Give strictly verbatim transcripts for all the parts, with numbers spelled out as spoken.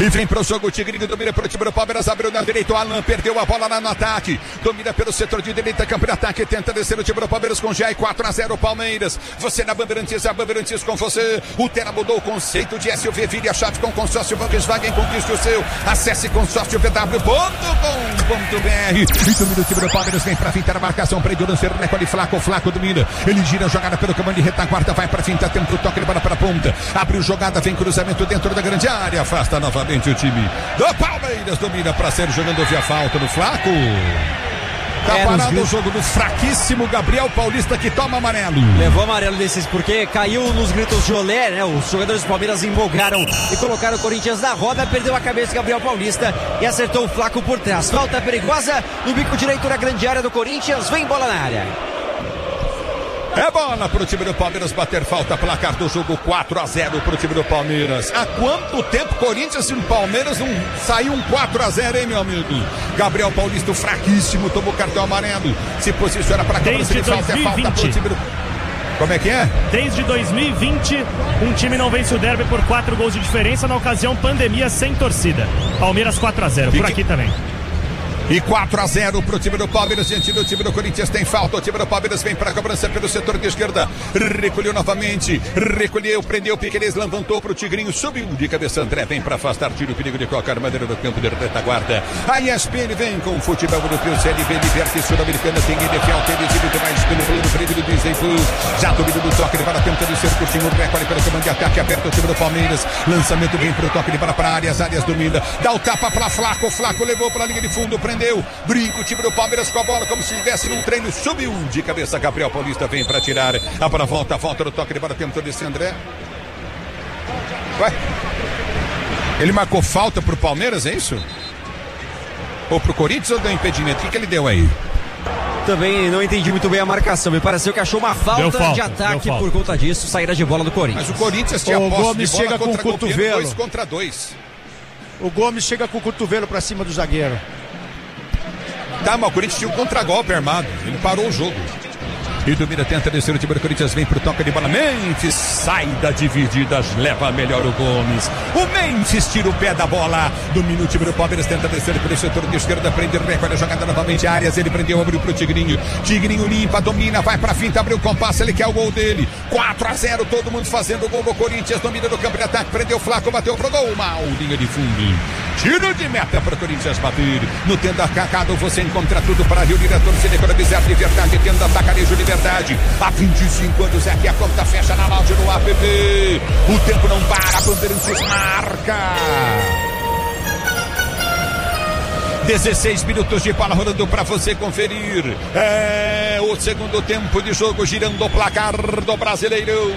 E vem pro jogo o Tigrinho, domina pro time do Palmeiras, abriu na direita, o Alan perdeu a bola lá no ataque, domina pelo setor de direita, campo de ataque, tenta descer o time do Palmeiras com Jair, quatro a zero Palmeiras. Você na Bandeirantes, a Bandeirantes com você. O Terra mudou o conceito de S U V, vire a chave com consórcio Volkswagen, conquiste o seu. Acesse consórcio v w ponto com ponto b r. E domina o time do Palmeiras, vem pra fintar a marcação, prende o lanceiro, né, ali Flaco, Flaco domina, ele gira a jogada pelo comando de retaguarda, vai pra finta, tenta o toque de bola para a ponta, abriu jogada, vem cruzamento dentro da grande área, afasta novamente o time do Palmeiras, domina para ser jogando via falta no Flaco. Tá é, parado o jogo do fraquíssimo Gabriel Paulista, que toma amarelo. Levou amarelo desses porque caiu nos gritos de olé, né? Os jogadores do Palmeiras empolgaram e colocaram o Corinthians na roda. Perdeu a cabeça Gabriel Paulista e acertou o Flaco por trás. Falta perigosa no bico direito da grande área do Corinthians. Vem bola na área. É bola pro time do Palmeiras bater falta, placar do jogo quatro a zero pro time do Palmeiras. Há quanto tempo Corinthians e o Palmeiras não saiu um quatro a zero, hein, meu amigo? Gabriel Paulista, fraquíssimo, tomou cartão amarelo, se posiciona para cobrança de falta, é falta pro time do... Como é que é? Desde dois mil e vinte, um time não vence o derby por quatro gols de diferença, na ocasião pandemia sem torcida. Palmeiras quatro a zero, por aqui também. E quatro a zero pro time do Palmeiras, gente, do time do Corinthians tem falta, o time do Palmeiras vem para a cobrança pelo setor de esquerda, recolheu novamente, recolheu, prendeu, Piqueires, levantou pro Tigrinho, subiu de cabeça, André vem para afastar, tira o perigo de qualquer maneira do campo de retaguarda. A E S P N vem com o futebol europeu, Série B, Liberty Sul-Americana, tem N F L, tem exibido mais pelo plano prêmio do Disney Plus, já domina do toque, ele vai na tenta de ser curtinho, o recorde pelo comando de ataque, aperta o time do Palmeiras, lançamento vem pro toque, ele vai para a área, as áreas domina, dá o tapa para Flaco, Flaco levou para a linha de fundo, prendeu, brinca o time do Palmeiras com a bola como se estivesse num treino, subiu de cabeça, Gabriel Paulista vem para tirar, a bola volta, volta no toque de bola, tentou descer André. Ué? Ele marcou falta pro Palmeiras, é isso? Ou pro Corinthians ou deu impedimento? O que, que ele deu aí? Também não entendi muito bem a marcação, me pareceu que achou uma falta, falta de ataque falta. Por conta disso, saída de bola do Corinthians. Mas o Corinthians tinha o posse Gomes de bola chega com o cotovelo. dois contra dois. O Gomes chega com o cotovelo pra cima do zagueiro. Tá, mas o Corinthians tinha um contragolpe armado. Ele parou o jogo. E domina, tenta descer o time do Corinthians, vem pro toque de bola. Memphis sai da divididas, leva melhor o Gomes. O Memphis tira o pé da bola. Domina o time do Palmeiras, tenta descer pelo setor de esquerda, prende o recorde, a jogada novamente, Arias, ele prendeu, abriu pro Tigrinho. Tigrinho limpa, domina, vai pra finta, abriu o compasso, ele quer o gol dele. quatro a zero, todo mundo fazendo o gol do Corinthians, domina no campo de ataque, prendeu o Flaco, bateu pro gol, mal, linha de fundo. Tiro de meta para o Corinthians bater. No Tenda Cacado você encontra tudo para reunir a torcida, economizar de verdade. Tenda Atacarejo Liberdade. Há vinte e cinco anos aqui a conta fecha na loja no app. O tempo não para, a Bandeirantes marca. dezesseis minutos de bola rolando para você conferir. É o segundo tempo de jogo, girando o placar do Brasileirão.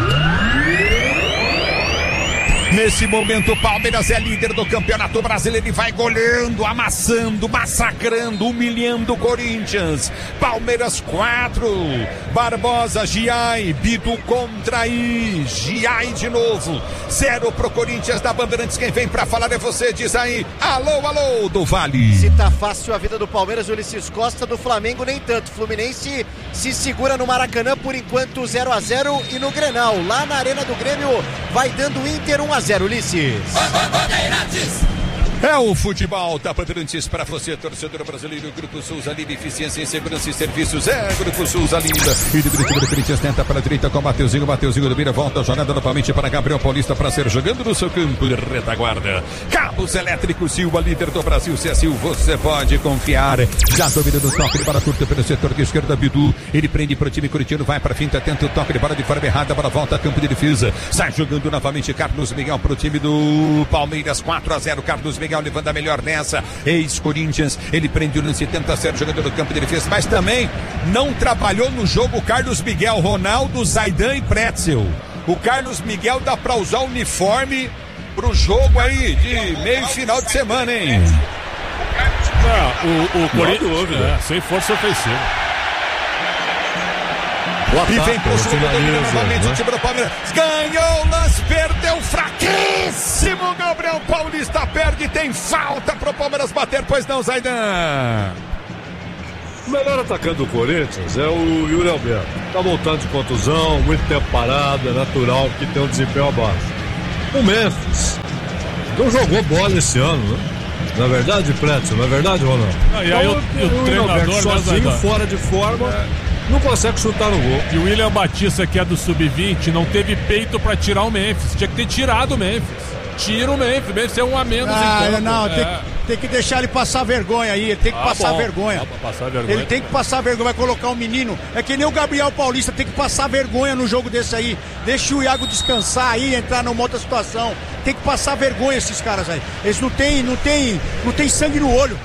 Nesse momento o Palmeiras é líder do Campeonato Brasileiro e vai goleando, amassando, massacrando, humilhando o Corinthians. Palmeiras quatro, Barbosa, Giai, Bidu contra aí, Giai de novo, zero pro Corinthians da Bandeirantes. Quem vem pra falar é você, diz aí, alô, alô, do Vale. Se tá fácil a vida do Palmeiras, Ulisses Costa, do Flamengo nem tanto. Fluminense se segura no Maracanã por enquanto zero a zero e no Grenal, lá na Arena do Grêmio, vai dando Inter um a zero, Ulisses. É o futebol da Bandeirantes para você, torcedor brasileiro. Grupo Souza Lima, eficiência em segurança e serviços. É Grupo Souza Lima. E do time do Corinthians tenta para a direita com o Mateuzinho. Mateuzinho domina, volta a jogada novamente para Gabriel Paulista para ser jogando no seu campo de retaguarda. Cabos elétricos Silva, líder do Brasil. Se é Silva, você pode confiar. Já domina no toque de bola curta pelo setor de esquerda, Bidu. Ele prende para o time corintiano, vai para a finta, tenta o toque de bola de forma errada, para volta a campo de defesa. Sai jogando novamente Carlos Miguel para o time do Palmeiras. quatro a zero, Carlos Miguel levando a melhor nessa, ex-Corinthians, ele prende o lance, tenta ser jogador do campo de defesa, mas também não trabalhou no jogo o Carlos Miguel, Ronaldo, Zaidan e Pretzel. O Carlos Miguel dá pra usar o uniforme pro jogo aí de meio final de semana, hein? Não, o, o Corinthians é, sem força ofensiva. E vem pro segundo domínio novamente, né? O time do Palmeiras ganhou o lance, perdeu, fraquíssimo. Gabriel Paulista perde, tem falta pro Palmeiras bater, pois não, Zaidan? O melhor atacante do Corinthians é o Yuri Alberto. Tá voltando de contusão, muito tempo parado, é natural que tem um desempenho abaixo. O Memphis não jogou bola esse ano, né? Na verdade, Prédio, na verdade, Ronaldo? Ah, e aí então, o, o, o treinador, sozinho, né, fora de forma, é. não consegue chutar no gol. E o William Batista, que é do sub vinte, não teve peito pra tirar o Memphis. Tinha que ter tirado o Memphis. Tira o Memphis, o Memphis é um a menos ah, em campo. Não, é. tem, tem que deixar ele passar vergonha aí, ele tem que ah, passar bom. vergonha. Dá pra passar vergonha. Ele tem que passar vergonha, vai colocar um menino. É que nem o Gabriel Paulista, tem que passar vergonha no jogo desse aí. Deixa o Iago descansar aí, entrar numa outra situação. Tem que passar vergonha esses caras aí. Eles não têm, não têm, não têm sangue no olho.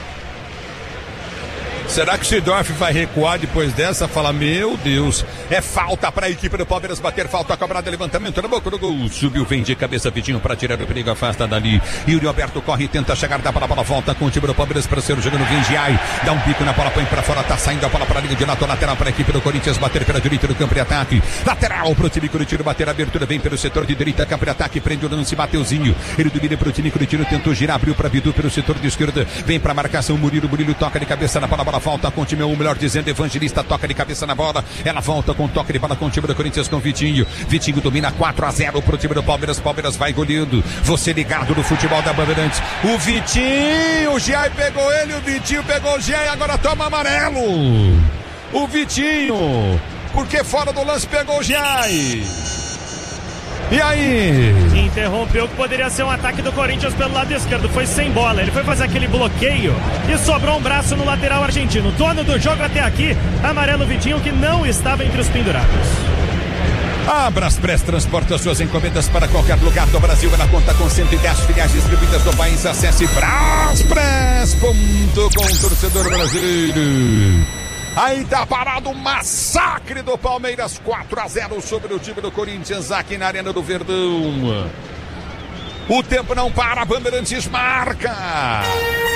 Será que o Sidorf vai recuar depois dessa? Fala, meu Deus, é falta para a equipe do Palmeiras bater, falta cobrada, levantamento na boca do gol, subiu, vem de cabeça, Vitinho para tirar o perigo, afasta dali, Yuri Alberto corre, tenta chegar, dá para a bola, volta com o time do Palmeiras para ser jogando, vem Giai, dá um bico na bola, põe para fora, tá saindo a bola para a linha de lateral, lateral para a equipe do Corinthians, bater pela direita do campo de ataque, lateral para o time Curitiba, bater a abertura, vem pelo setor de direita, campo de ataque, prende o lance, Mateuzinho, ele domina para o time Curitiba, tentou girar, abriu para Bidu pelo setor de esquerda, vem para a marcação, Murilo, Murilo toca de cabeça na bola, a bola volta com o time, ou melhor dizendo, Evangelista toca de cabeça na bola, ela volta com toque de bola com o time do Corinthians com Vitinho, Vitinho domina quatro a zero pro time do Palmeiras, Palmeiras vai goleando, você ligado no futebol da Bandeirantes, o Vitinho, o Giai pegou ele, o Vitinho pegou o Giai, agora toma amarelo, o Vitinho, porque fora do lance pegou o Giai. E aí? Interrompeu o que poderia ser um ataque do Corinthians pelo lado esquerdo. Foi sem bola. Ele foi fazer aquele bloqueio e sobrou um braço no lateral argentino. Dono do jogo até aqui, amarelo Vitinho, que não estava entre os pendurados. A Braspress transporta suas encomendas para qualquer lugar do Brasil. Ela conta com cento e dez filiais distribuídas no país. Acesse braspress ponto com, torcedor brasileiro. Aí tá parado o massacre do Palmeiras, quatro a zero sobre o time do Corinthians aqui na Arena do Verdão. O tempo não para, Bandeirantes marca.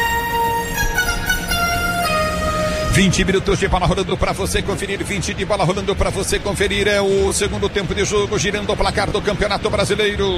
vinte minutos de bola rolando para você conferir, vinte de bola rolando para você conferir, é o segundo tempo de jogo, girando o placar do Campeonato Brasileiro.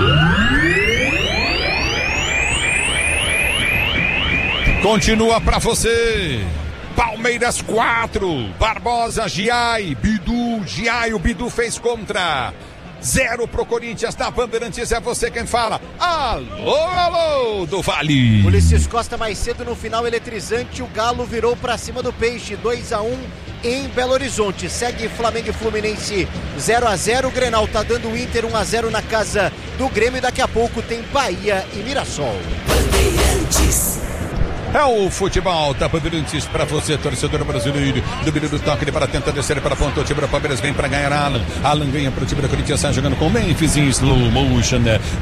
Continua para você. Palmeiras quatro, Barbosa, Giai, Bidu, Giai, o Bidu fez contra. Zero pro Corinthians, na Bandeirantes, é você quem fala. Alô, alô, do Vale. Ulisses Costa mais cedo no final eletrizante, o Galo virou pra cima do Peixe, dois a um em Belo Horizonte. Segue Flamengo e Fluminense zero a zero, o Grenal tá dando o Inter um a zero na casa do Grêmio, e daqui a pouco tem Bahia e Mirassol. Bandeirantes. É o futebol da Bandeirantes para você, torcedor brasileiro. Domínio do toque, ele para tentar descer para a ponta. O time do Palmeiras vem para ganhar. Alan. Alan ganha para o time do Corinthians, está jogando com o Memphis em slow motion.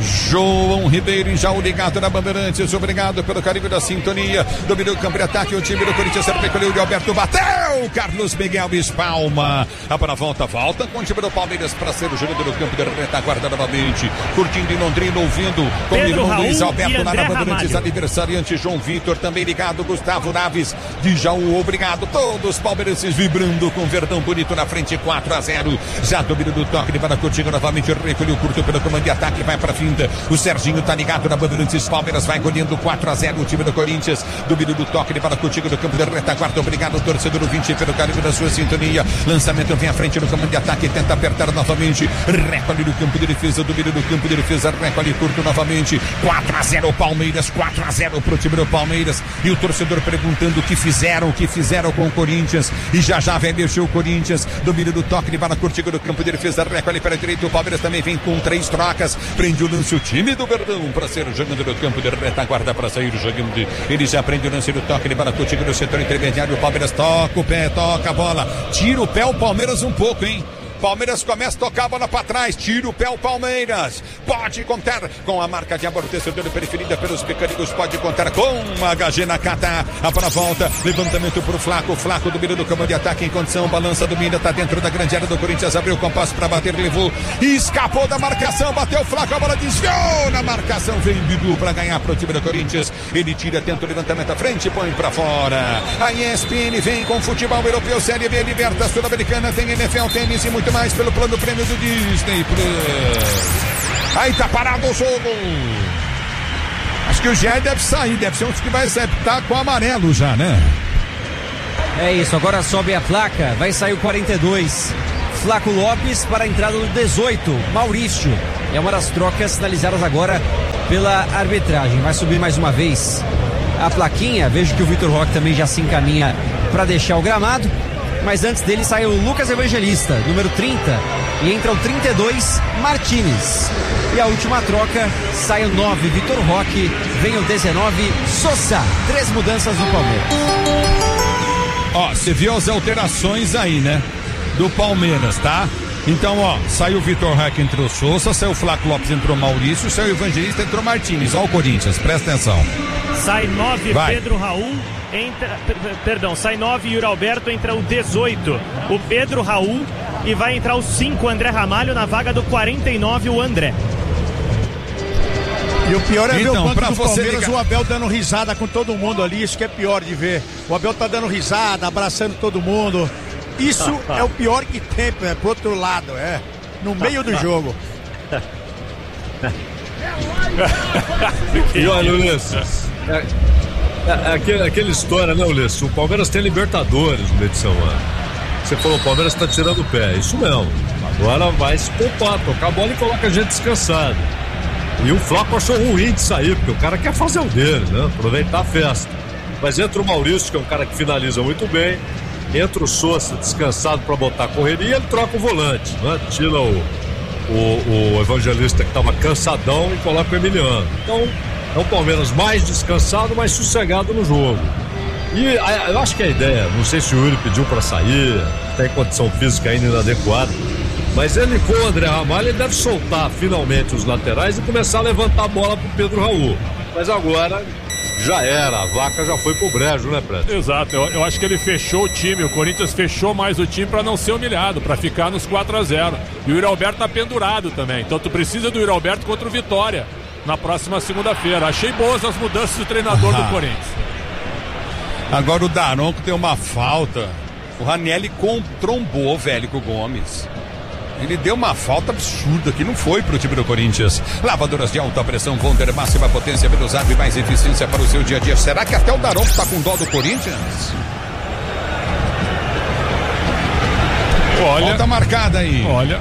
João Ribeiro já o ligado na Bandeirantes. Obrigado pelo carinho da sintonia. Domínio do campo de ataque. O time do Corinthians recolheu de Alberto. Bateu! Carlos Miguel espalma. A bola volta, volta com o time do Palmeiras para ser o jogador do campo de retaguarda novamente. Curtindo em Londrina, ouvindo com o irmão Luiz Alberto lá na Bandeirantes. Aniversariante João Vitor também ligado, Gustavo Naves de Jaú, obrigado, todos palmeirenses vibrando com Verdão bonito na frente, quatro a zero, já domínio do toque, ele vai na Coutinho novamente, recolheu curto pelo comando de ataque, vai pra finta, o Serginho tá ligado na Bandeirantes, Palmeiras vai goleando quatro a zero, o time do Corinthians, domínio do toque, ele vai na Coutinho no campo de retaguarda, obrigado, torcedor vinte pelo carinho da sua sintonia, lançamento vem à frente no comando de ataque, tenta apertar novamente, recolhe no campo de defesa, domínio do campo de defesa, recolhe curto novamente, quatro a zero Palmeiras, quatro a zero pro time do Palmeiras. E o torcedor perguntando o que fizeram, o que fizeram com o Corinthians. E já já vai mexer o Corinthians. Domínio do toque, ele vai na curtiga do campo de defesa. Recolhe para a direita. O Palmeiras também vem com três trocas. Prende o lance o time do Verdão para ser jogando no campo de retaguarda para sair jogando. De... Ele já prende o lance do toque. Ele vai na curtiga do setor intermediário. O Palmeiras toca o pé, toca a bola. Tira o pé o Palmeiras um pouco, hein? Palmeiras começa a tocar a bola para trás, tira o pé o Palmeiras, pode contar com a marca de amortecedor preferida pelos pequeninos, pode contar com a H G Nakata, a bola volta, levantamento pro Flaco, Flaco domina do campo de ataque em condição, balança, domina, tá dentro da grande área do Corinthians, abriu o compasso para bater, levou, escapou da marcação, bateu o Flaco, a bola desviou na marcação, vem Bidu para ganhar pro time do Corinthians, ele tira, tenta o levantamento à frente, põe para fora, a E S P N vem com futebol europeu, Série B, Liberta Sul-Americana, tem N F L, tênis e muito mais pelo plano prêmio do Disney Plus. Aí tá parado o jogo. Acho que o Jair deve sair, deve ser um dos que vai acertar com o amarelo já, né? É isso, agora sobe a placa, vai sair o quarenta e dois. Flaco Lopes para a entrada do dezoito, Maurício. É uma das trocas sinalizadas agora pela arbitragem. Vai subir mais uma vez a plaquinha. Vejo que o Vitor Roque também já se encaminha para deixar o gramado. Mas antes dele sai o Lucas Evangelista, número trinta, e entra o trinta e dois, Martínez. E a última troca, sai o nove, Vitor Roque, vem o dezenove, Sosa. Três mudanças no Palmeiras. Ó, você viu as alterações aí, né? Do Palmeiras, tá? Então, ó, saiu o Vitor Roque, entrou o Sosa, saiu o Flaco Lopes, entrou o Maurício, saiu o Evangelista, entrou o Martínez. Ó o Corinthians, presta atenção. Sai nove, Vai. Pedro Raul. Entra, perdão, sai nove, Yuri Alberto, entra o dezoito, o Pedro Raul, e vai entrar o cinco, André Ramalho, na vaga do quarenta e nove, o André. E o pior é então, ver o banco pra do você Palmeiras, ligar... o Abel dando risada com todo mundo ali, isso que é pior de ver. O Abel tá dando risada, abraçando todo mundo. Isso é o pior que tem, é pro outro lado, é. No meio do jogo. E olha, Ulisses, é, é, aquele, aquela história, né, Ulisses? O Palmeiras tem Libertadores no meio de semana. Você falou, o Palmeiras tá tirando o pé. Isso mesmo. Agora vai se poupar, tocar a bola e coloca a gente descansado. E o Flaco achou ruim de sair, porque o cara quer fazer o dele, né? Aproveitar a festa. Mas entra o Maurício, que é um cara que finaliza muito bem. Entra o Sosa descansado para botar a correria e ele troca o volante, né? Tira o, o, o Evangelista que estava cansadão e coloca o Emiliano. Então é um Palmeiras mais descansado, mais sossegado no jogo. E a, eu acho que a ideia, não sei se o Yuri pediu para sair, tem condição física ainda inadequada, mas ele com o André Ramalho ele deve soltar finalmente os laterais e começar a levantar a bola pro Pedro Raul. Mas agora já era, a vaca já foi pro brejo, né, Preto? Exato, eu, eu acho que ele fechou o time, o Corinthians fechou mais o time pra não ser humilhado, pra ficar nos quatro a zero. E o Yuri Alberto tá pendurado também, então tu precisa do Yuri Alberto contra o Vitória na próxima segunda-feira. Achei boas as mudanças do treinador ah. do Corinthians. Agora o Daronco tem uma falta, o Ranieri trombou, velho, com o Gomes. Ele deu uma falta absurda que não foi pro time do Corinthians. Lavadoras de alta pressão Wonder, máxima potência, velocidade e mais eficiência para o seu dia a dia. Será que até o Daronco tá com dó do Corinthians? Olha. Falta marcada aí. Olha.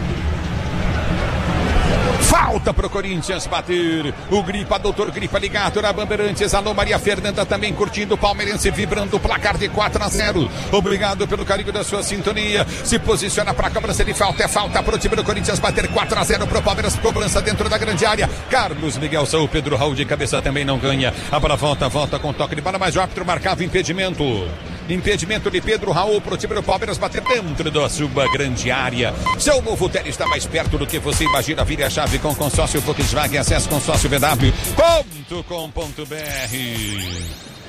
Falta pro Corinthians bater. O Gripa, doutor Gripa ligado na Bandeirantes. Alô, Maria Fernanda também curtindo o Palmeirense, vibrando o placar de quatro a zero. Obrigado pelo carinho da sua sintonia. Se posiciona pra cobrança de falta. É falta pro time do Corinthians bater quatro a zero pro Palmeiras. Cobrança dentro da grande área. Carlos Miguel São, Pedro Raul de cabeça também não ganha. A bola volta, volta com toque de bola, mas o árbitro marcava impedimento. Impedimento de Pedro Raul pro time do Palmeiras bater dentro da sua grande área. Seu novo tênis está mais perto do que você imagina. Vire a chave com consórcio Volkswagen. Acesse consórcio v w ponto com ponto b r.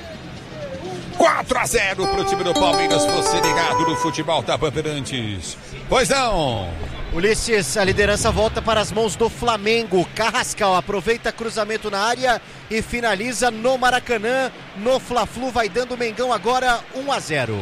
quatro a zero pro time do Palmeiras. Você ligado no futebol da Bandeirantes. Pois não. Ulisses, a liderança volta para as mãos do Flamengo. Carrascal aproveita cruzamento na área e finaliza no Maracanã. No Fla-Flu vai dando o Mengão agora um a zero.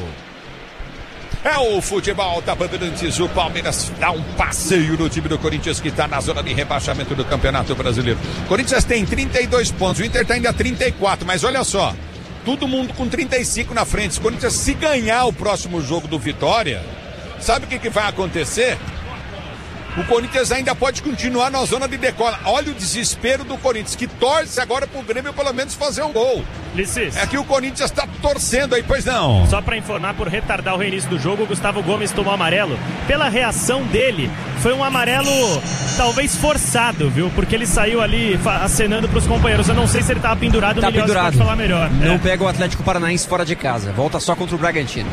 É o futebol da Bandeirantes. O Palmeiras dá um passeio no time do Corinthians, que está na zona de rebaixamento do Campeonato Brasileiro. O Corinthians tem trinta e dois pontos, o Inter está ainda trinta e quatro, mas olha só, todo mundo com trinta e cinco na frente. O Corinthians, se ganhar o próximo jogo do Vitória, sabe o que, que vai acontecer? O Corinthians ainda pode continuar na zona de decola. Olha o desespero do Corinthians, que torce agora pro Grêmio pelo menos fazer um gol. Licis. É que o Corinthians tá torcendo aí, pois não. Só pra informar, por retardar o reinício do jogo, o Gustavo Gomes tomou amarelo. Pela reação dele, foi um amarelo talvez forçado, viu? Porque ele saiu ali acenando pros companheiros. Eu não sei se ele tava pendurado, tá o Milhões pendurado. pode falar melhor. Não é. pega o Atlético Paranaense fora de casa. Volta só contra o Bragantino.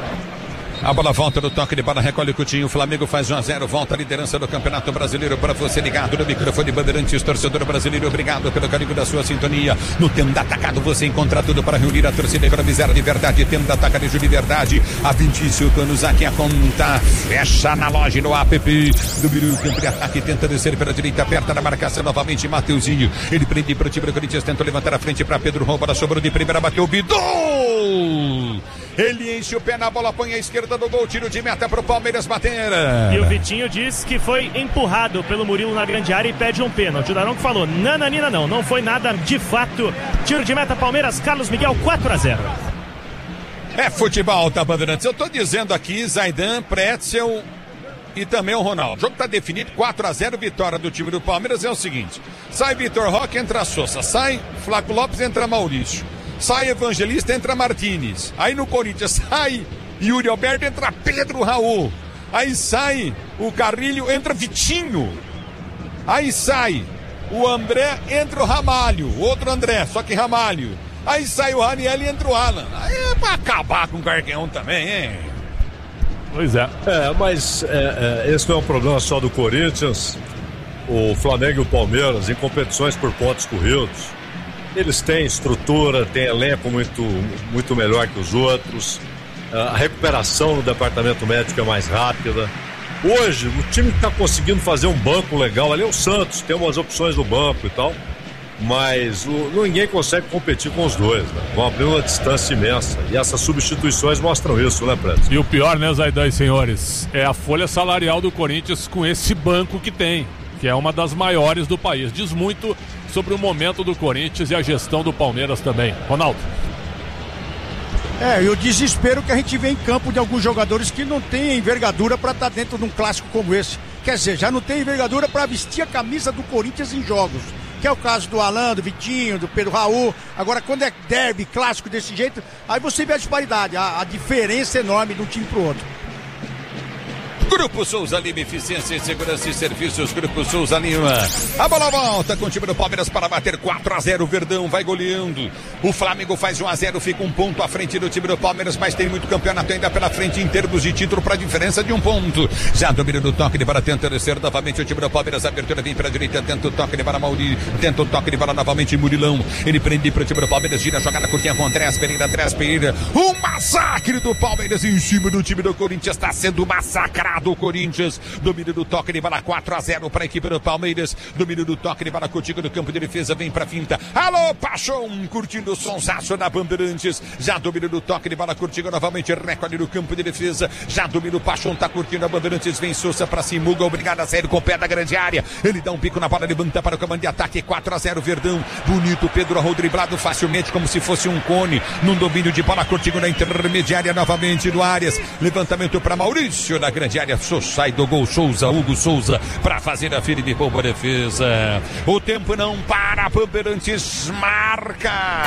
A bola volta no toque de bola, recolhe o Coutinho. O Flamengo faz um a zero, volta a liderança do Campeonato Brasileiro. Para você ligado no microfone Bandeirantes, torcedor brasileiro, obrigado pelo carinho da sua sintonia. No Tenda Atacado você encontra tudo para reunir a torcida e para avisar de verdade. Tenda Atacado de verdade. Há vinte e cinco anos aqui a conta fecha na loja no app do Biru. Campo de ataque, tenta descer pela direita, aperta na marcação novamente. Mateuzinho, ele prende para o time do Corinthians, tentou levantar a frente para Pedro Raul. Bola sobrou de primeira, bateu o Bidu. Ele enche o pé na bola, põe a esquerda do gol, tiro de meta pro Palmeiras bater. E o Vitinho diz que foi empurrado pelo Murilo na grande área e pede um pênalti. O Daronco falou, nananina não, não foi nada de fato. Tiro de meta Palmeiras, Carlos Miguel, quatro a zero. É futebol, tá, Bandeirantes? Eu tô dizendo aqui, Zaidan, Pretzel e também o Ronaldo. O jogo está definido, quatro a zero, vitória do time do Palmeiras. É o seguinte: sai Vitor Roque, entra Sousa. Sai Flávio Lopes, entra Maurício. Sai Evangelista, entra Martínez. Aí no Corinthians sai Yuri Alberto, entra Pedro Raul. Aí sai o Carrilho, entra Vitinho. Aí sai o André, entra o Ramalho. Outro André, só que Ramalho. Aí sai o Raniel e entra o Alan. Aí é pra acabar com o Gargueão também, hein? Pois é. É, mas é, é, esse não é um problema só do Corinthians. O Flamengo e o Palmeiras, em competições por pontos corridos, eles têm estrutura, têm elenco muito, muito melhor que os outros. A recuperação no departamento médico é mais rápida. Hoje, o time que está conseguindo fazer um banco legal ali é o Santos. Tem umas opções no banco e tal. Mas o, ninguém consegue competir com os dois, né? Vão abrir uma distância imensa. E essas substituições mostram isso, né, Preto? E o pior, né, Zaidan e senhores, é a folha salarial do Corinthians com esse banco que tem, que é uma das maiores do país. Diz muito sobre o momento do Corinthians e a gestão do Palmeiras também. Ronaldo. É, e o desespero que a gente vê em campo de alguns jogadores que não têm envergadura para estar dentro de um clássico como esse. Quer dizer, já não tem envergadura para vestir a camisa do Corinthians em jogos. Que é o caso do Alan, do Vitinho, do Pedro Raul. Agora, quando é derby, clássico desse jeito, aí você vê a disparidade, a, a diferença enorme de um time pro outro. Grupo Souza Lima, eficiência em segurança e serviços. Grupo Souza Lima. A bola volta com o time do Palmeiras para bater quatro a zero. O Verdão vai goleando. O Flamengo faz um a zero, fica um ponto à frente do time do Palmeiras, mas tem muito campeonato ainda pela frente em termos de título para diferença de um ponto. Já domina do toque de bola, tenta descer novamente o time do Palmeiras. A abertura vem para a direita, tenta o toque de bola, Mauri. Tenta o toque de bola novamente, Murilão. Ele prende para o time do Palmeiras, gira a jogada curtinha com Andrés Pereira, Andrés Pereira. Um massacre do Palmeiras em cima do time do Corinthians. Está sendo massacrado do Corinthians, domínio do toque de bola, quatro a zero para a equipe do Palmeiras, domínio do toque de bola contigo no campo de defesa, vem pra finta, alô Paixão, curtindo o sonsaço na Bandeirantes, já domínio do toque de bola contigo novamente, recorde no campo de defesa, já domínio o Paixão, tá curtindo a Bandeirantes, vem Sousa pra cima, Hugo, obrigado a sair com o pé da grande área, ele dá um pico na bola, levanta para o comando de ataque, quatro a zero Verdão, bonito, Pedro Arro driblado facilmente como se fosse um cone, num domínio de bola contigo na intermediária novamente do Arias, levantamento para Maurício na grande área, Sousa sai do gol, Souza, Hugo Souza, para fazer a firme boa defesa. O tempo não para, Bandeirantes marca.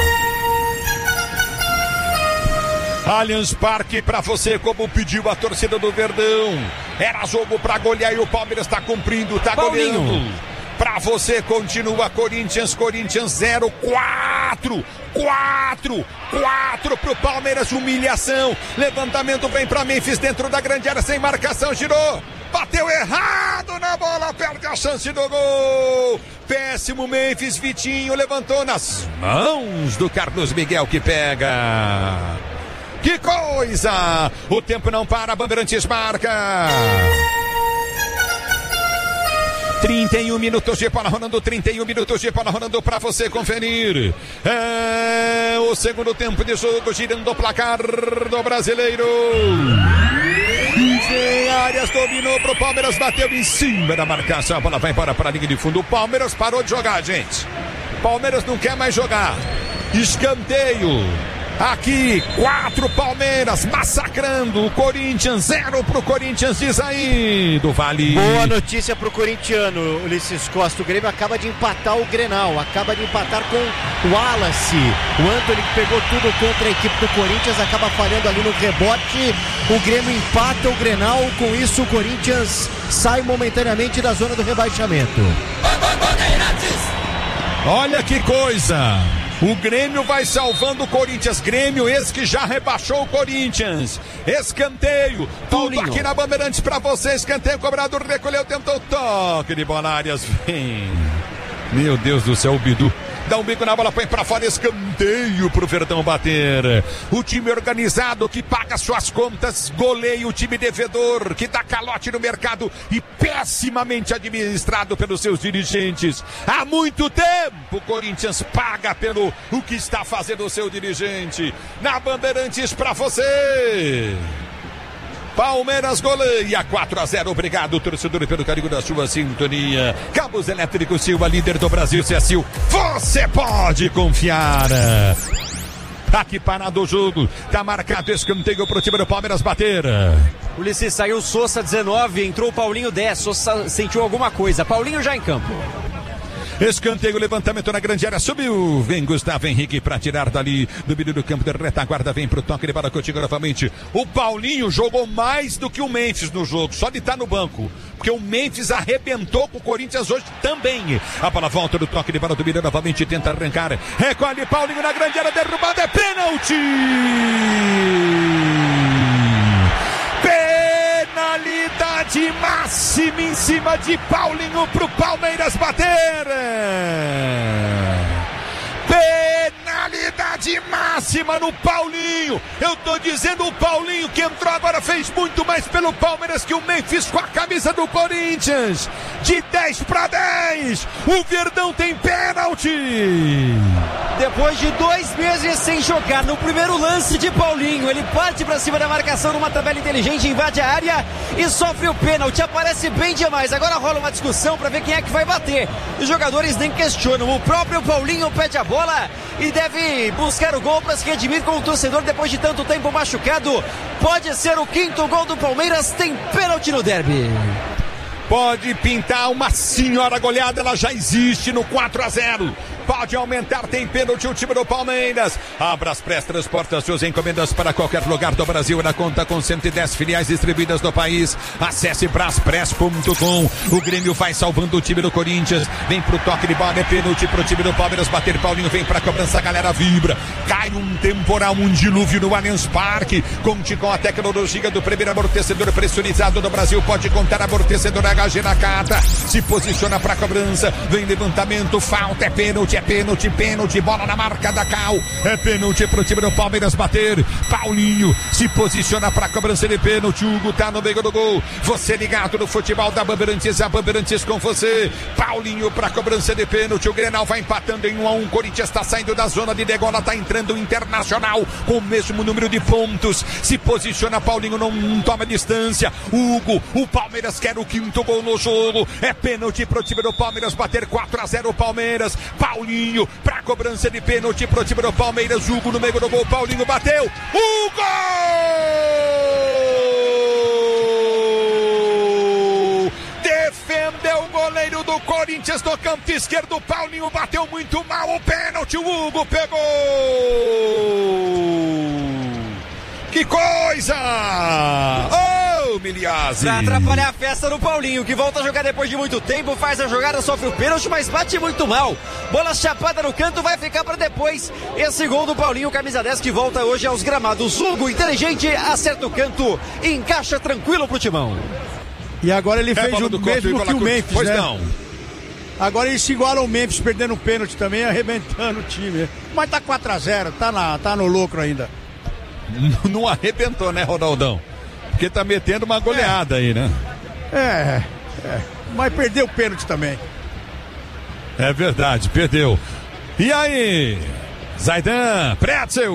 Allianz Parque para você, como pediu a torcida do Verdão. Era jogo para golear e o Palmeiras está cumprindo, está goleando. Pra você continua Corinthians, Corinthians zero, quatro, quatro, quatro pro Palmeiras, humilhação, levantamento vem pra Memphis dentro da grande área, sem marcação, girou, bateu errado na bola, perde a chance do gol, péssimo Memphis, Vitinho levantou nas mãos do Carlos Miguel que pega, que coisa, o tempo não para, Bandeirantes marca. trinta e um minutos de bola rolando, trinta e um minutos de bola rolando para você conferir. É o segundo tempo de jogo, girando o placar do Brasileiro. Vem Arias, dominou pro Palmeiras, bateu em cima da marcação, a bola vai embora para a linha de fundo. O Palmeiras parou de jogar, gente. Palmeiras não quer mais jogar. Escanteio. Aqui, quatro Palmeiras massacrando o Corinthians, zero pro Corinthians, diz aí, do Vale. Boa notícia pro corintiano, Ulisses Costa. O Grêmio acaba de empatar o Grenal, acaba de empatar com o Wallace. O Antony que pegou tudo contra a equipe do Corinthians, acaba falhando ali no rebote. O Grêmio empata o Grenal, com isso o Corinthians sai momentaneamente da zona do rebaixamento. Olha que coisa! O Grêmio vai salvando o Corinthians. Grêmio, esse que já rebaixou o Corinthians. Escanteio. Tudo aqui na Bandeirantes pra você. Escanteio, cobrador recolheu, tentou toque de bola, Arias. Vem. Meu Deus do céu, o Bidu. Dá um bico na bola, põe pra fora, escanteio pro Verdão bater. O time organizado que paga suas contas, goleia o time devedor, que dá calote no mercado e pessimamente administrado pelos seus dirigentes. Há muito tempo o Corinthians paga pelo o que está fazendo o seu dirigente. Na Bandeirantes pra você. Palmeiras goleia quatro a zero, obrigado torcedor pelo carinho da sua sintonia. Cabos Elétricos Silva, líder do Brasil, C S I, você pode confiar. Aqui parado o jogo. Tá marcado escanteio pro time do Palmeiras bater. Ulisses, saiu o Sousa dezenove, entrou o Paulinho dez. Sousa sentiu alguma coisa. Paulinho já em campo. Escanteio, levantamento na grande área, subiu, vem Gustavo Henrique para tirar dali do meio do campo de retaguarda, vem pro toque de bola contigo novamente. O Paulinho jogou mais do que o Memphis no jogo, só de estar no banco, porque o Memphis arrebentou com o Corinthians hoje também. A bola volta do toque de bola do Mira novamente, tenta arrancar, recolhe Paulinho na grande área, derrubada, é pênalti! Penalidade máxima em cima de Paulinho pro Palmeiras bater. Penalidade máxima no Paulinho. Eu tô dizendo, o Paulinho que entrou agora fez muito mais pelo Palmeiras que o Memphis com a camisa do Corinthians. De dez para dez, o Verdão tem pênalti. Depois de dois meses sem jogar, no primeiro lance de Paulinho, ele parte para cima da marcação numa tabela inteligente, invade a área e sofre o pênalti. Aparece bem demais. Agora rola uma discussão para ver quem é que vai bater. Os jogadores nem questionam. O próprio Paulinho pede a bola e deve buscar o gol para se redimir com o torcedor depois de tanto tempo machucado. Pode ser o quinto gol do Palmeiras. Tem pênalti no derby. Pode pintar uma senhora goleada, ela já existe no quatro a zero. Pode aumentar, tem pênalti o time do Palmeiras. Abras Press transporta suas encomendas para qualquer lugar do Brasil. Na conta com cento e dez filiais distribuídas no país. Acesse braspress ponto com. O Grêmio vai salvando o time do Corinthians. Vem pro toque de bola, é pênalti pro time do Palmeiras bater. Paulinho vem pra cobrança, a galera vibra. Cai um temporal, um dilúvio no Allianz Parque. Conte com a tecnologia do primeiro amortecedor pressurizado do Brasil. Pode contar amortecedor H G na carta. Se posiciona pra cobrança. Vem levantamento, falta, é pênalti. É pênalti, pênalti, bola na marca da Cal. É pênalti pro time do Palmeiras bater. Paulinho se posiciona pra cobrança de pênalti. Hugo tá no meio do gol. Você ligado no futebol da Bandeirantes, a Bandeirantes com você. Paulinho pra cobrança de pênalti. O Grenal vai empatando em um a um. Corinthians tá saindo da zona de degola, tá entrando o Internacional com o mesmo número de pontos. Se posiciona, Paulinho não, não toma distância. Hugo, o Palmeiras quer o quinto gol no jogo. É pênalti pro time do Palmeiras bater. Quatro a zero Palmeiras. Paulinho pra cobrança de pênalti pro time do Palmeiras. Hugo no meio do gol, Paulinho bateu. Hugo! Defendeu o goleiro do Corinthians no canto esquerdo. Paulinho bateu muito mal o pênalti. O Hugo pegou. Que coisa! Oh, Miliazzi! Pra atrapalhar a festa do Paulinho, que volta a jogar depois de muito tempo, faz a jogada, sofre o pênalti, mas bate muito mal. Bola chapada no canto, vai ficar pra depois. Esse gol do Paulinho, camisa dez, que volta hoje aos gramados. Hugo, inteligente, acerta o canto, encaixa tranquilo pro Timão. E agora ele é fez o mesmo que o Memphis, pois né? não. Agora ele se iguala ao Memphis, perdendo o pênalti também, arrebentando o time. Mas tá quatro a zero, tá, na, tá no lucro ainda. Não arrebentou, né, Ronaldão? Porque tá metendo uma goleada é. aí, né? É, é, mas perdeu o pênalti também. É verdade, perdeu. E aí, Zaidan, Pretzel?